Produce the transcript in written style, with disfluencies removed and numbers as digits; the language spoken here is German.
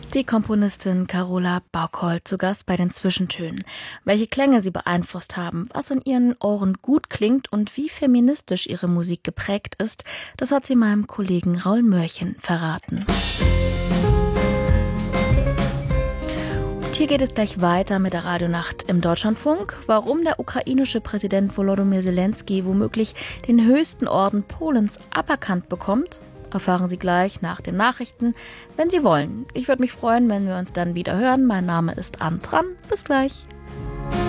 Die Komponistin Carola Bauckholt zu Gast bei den Zwischentönen. Welche Klänge sie beeinflusst haben, was in ihren Ohren gut klingt und wie feministisch ihre Musik geprägt ist, das hat sie meinem Kollegen Raul Mörchen verraten. Und hier geht es gleich weiter mit der Radionacht im Deutschlandfunk. Warum der ukrainische Präsident Volodymyr Zelensky womöglich den höchsten Orden Polens aberkannt bekommt, erfahren Sie gleich nach den Nachrichten, wenn Sie wollen. Ich würde mich freuen, wenn wir uns dann wieder hören. Mein Name ist Antran. Bis gleich.